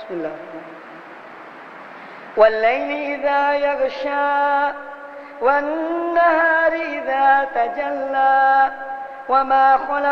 بسم الله. والليل إذا يغشى والنهار إذا تجلى وما خلق